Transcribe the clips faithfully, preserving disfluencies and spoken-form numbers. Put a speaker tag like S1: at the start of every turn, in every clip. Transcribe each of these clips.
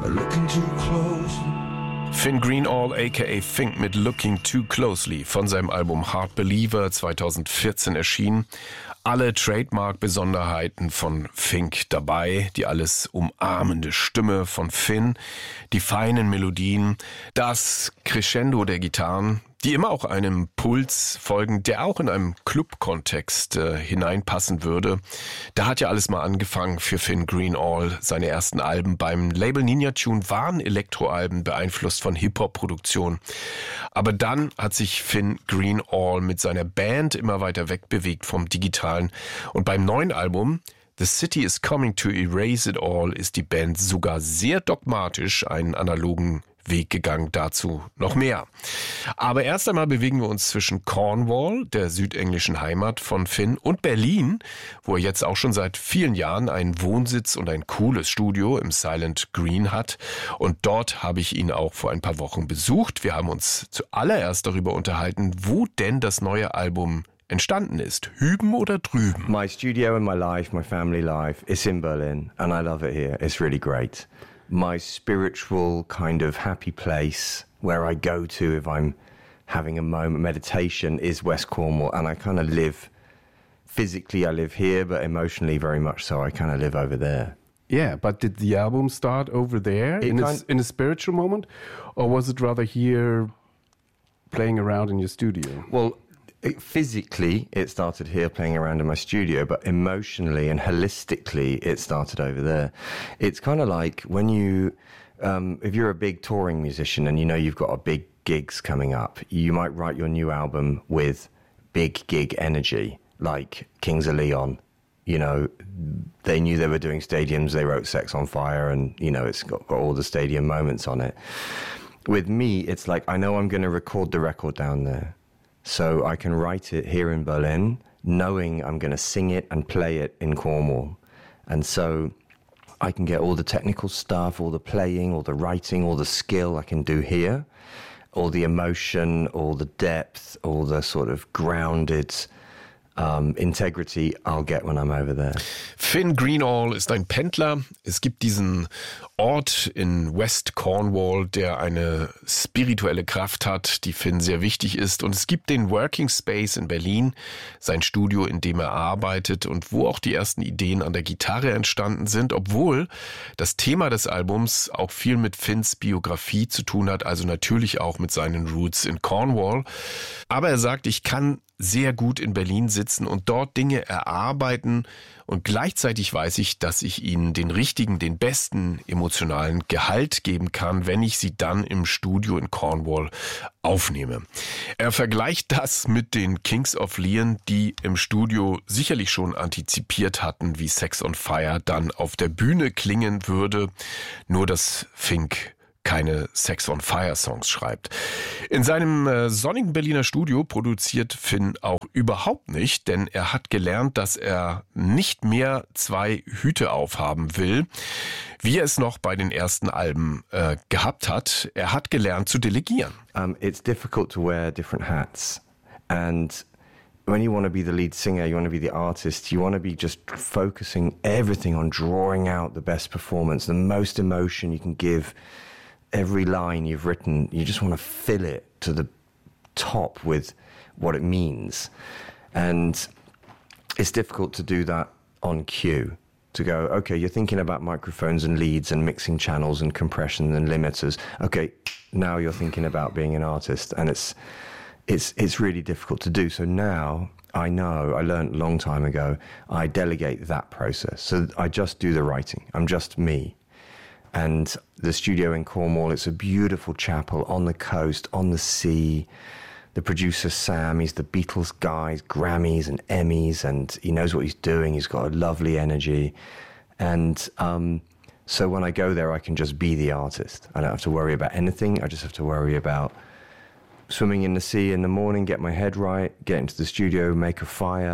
S1: looking too close.
S2: Finn Greenall aka Fink mit Looking Too Closely von seinem Album Hard Believer zweitausendvierzehn erschienen. Alle Trademark-Besonderheiten von Fink dabei, die alles umarmende Stimme von Finn, die feinen Melodien, das Crescendo der Gitarren, die immer auch einem Puls folgen, der auch in einem Club-Kontext äh, hineinpassen würde. Da hat ja alles mal angefangen für Finn Greenall. Seine ersten Alben beim Label Ninja Tune waren Elektroalben, beeinflusst von Hip-Hop-Produktion. Aber dann hat sich Finn Greenall mit seiner Band immer weiter wegbewegt vom Digitalen. Und beim neuen Album The City is Coming to Erase It All ist die Band sogar sehr dogmatisch einen analogen Weg gegangen, dazu noch mehr. Aber erst einmal bewegen wir uns zwischen Cornwall, der südenglischen Heimat von Finn, und Berlin, wo er jetzt auch schon seit vielen Jahren einen Wohnsitz und ein cooles Studio im Silent Green hat. Und dort habe ich ihn auch vor ein paar Wochen besucht. Wir haben uns zuallererst darüber unterhalten, wo denn das neue Album entstanden ist. Hüben oder drüben?
S3: My studio and my life, my family life, is in Berlin and I love it here. It's really great. My spiritual kind of happy place where I go to if I'm having a moment, meditation, is West Cornwall. And I kind of live, physically I live here, but emotionally very much so I kind of live over there.
S4: Yeah, but did the album start over there in a, in a spiritual moment? Or was it rather here playing around in your studio?
S3: Well, It, physically, it started here playing around in my studio, but emotionally and holistically, it started over there. It's kind of like when you, um, if you're a big touring musician and you know you've got a big gigs coming up, you might write your new album with big gig energy, like Kings of Leon. You know, they knew they were doing stadiums, they wrote Sex on Fire, and, you know, it's got, got all the stadium moments on it. With me, it's like, I know I'm going to record the record down there. So I can write it here in Berlin, knowing I'm going to sing it and play it in Cornwall. And so I can get all the technical stuff, all the playing, all the writing, all the skill I can do here, all the emotion, all the depth, all the sort of grounded um, integrity I'll get when I'm over there.
S2: Finn Greenall ist ein Pendler. Es gibt diesen Ort in West Cornwall, der eine spirituelle Kraft hat, die Finn sehr wichtig ist. Und es gibt den Working Space in Berlin, sein Studio, in dem er arbeitet und wo auch die ersten Ideen an der Gitarre entstanden sind, obwohl das Thema des Albums auch viel mit Finns Biografie zu tun hat, also natürlich auch mit seinen Roots in Cornwall. Aber er sagt, ich kann sehr gut in Berlin sitzen und dort Dinge erarbeiten und gleichzeitig weiß ich, dass ich ihnen den richtigen, den besten emotionalen Gehalt geben kann, wenn ich sie dann im Studio in Cornwall aufnehme. Er vergleicht das mit den Kings of Leon, die im Studio sicherlich schon antizipiert hatten, wie Sex on Fire dann auf der Bühne klingen würde, nur dass Fink keine Sex on Fire Songs schreibt. In seinem äh, sonnigen Berliner Studio produziert Finn auch überhaupt nicht, denn er hat gelernt, dass er nicht mehr zwei Hüte aufhaben will, wie er es noch bei den ersten Alben äh, gehabt hat. Er hat gelernt zu delegieren.
S3: Um, it's difficult to wear different hats, and when you want to be the lead singer, you want to be the artist, you want to be just focusing everything on drawing out the best performance, the most emotion you can give. Every line you've written, you just want to fill it to the top with what it means. And it's difficult to do that on cue. To go, okay, you're thinking about microphones and leads and mixing channels and compression and limiters. Okay, now you're thinking about being an artist. And it's it's it's really difficult to do. So now I know, I learned a long time ago, I delegate that process. So I just do the writing. I'm just me. And the studio in Cornwall, it's a beautiful chapel on the coast, on the sea. The producer, Sam, he's the Beatles guy, Grammys and Emmys, and he knows what he's doing. He's got a lovely energy. And um, so when I go there, I can just be the artist. I don't have to worry about anything. I just have to worry about swimming in the sea in the morning, get my head right, get into the studio, make a fire,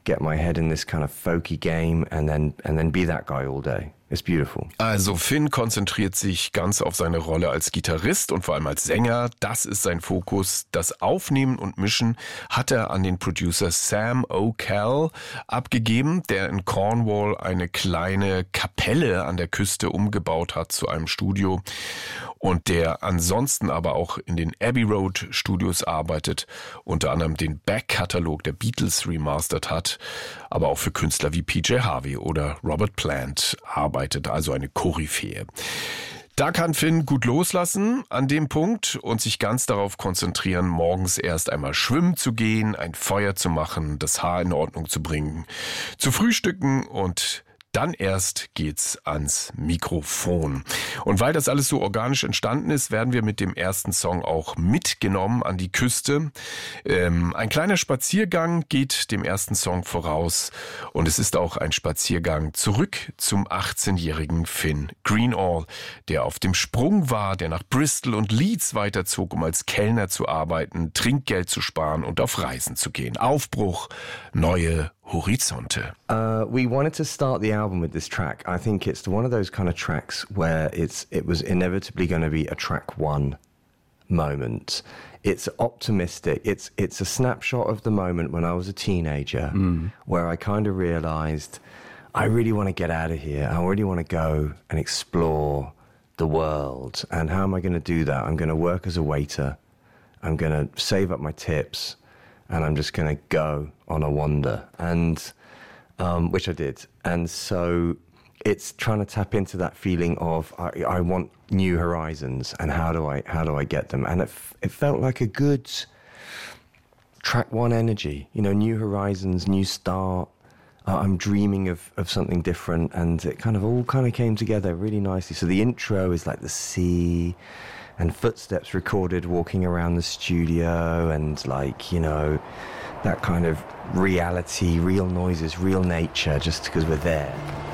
S3: get my head in this kind of folky game and then and then be that guy all day. It's beautiful.
S2: Also Finn konzentriert sich ganz auf seine Rolle als Gitarrist und vor allem als Sänger. Das ist sein Fokus. Das Aufnehmen und Mischen hat er an den Producer Sam O'Call abgegeben, der in Cornwall eine kleine Kapelle an der Küste umgebaut hat zu einem Studio und der ansonsten aber auch in den Abbey Road Studios arbeitet, unter anderem den Back-Katalog der Beatles remastert hat, aber auch für Künstler wie P J Harvey oder Robert Plant arbeitet. Also eine Koryphäe. Da kann Finn gut loslassen an dem Punkt und sich ganz darauf konzentrieren, morgens erst einmal schwimmen zu gehen, ein Feuer zu machen, das Haar in Ordnung zu bringen, zu frühstücken und dann erst geht's ans Mikrofon. Und weil das alles so organisch entstanden ist, werden wir mit dem ersten Song auch mitgenommen an die Küste. Ähm, ein kleiner Spaziergang geht dem ersten Song voraus und es ist auch ein Spaziergang zurück zum achtzehnjährigen Finn Greenall, der auf dem Sprung war, der nach Bristol und Leeds weiterzog, um als Kellner zu arbeiten, Trinkgeld zu sparen und auf Reisen zu gehen. Aufbruch, neue Horizonte.
S3: Uh, we wanted to start the album with this track. I think it's one of those kind of tracks where it's it was inevitably going to be a track one moment. It's optimistic. It's it's a snapshot of the moment when I was a teenager, mm. where I kind of realized I really want to get out of here. I really want to go and explore the world. And how am I going to do that? I'm going to work as a waiter. I'm going to save up my tips. And I'm just going to go on a wander, and um, which I did. And so it's trying to tap into that feeling of I, I want new horizons, and how do I how do I get them? And it it felt like a good track one energy, you know, new horizons, new start. Uh, I'm dreaming of of something different, and it kind of all kind of came together really nicely. So the intro is like the sea. And footsteps recorded walking around the studio and like, you know, that kind of reality, real noises, real nature, just because we're there.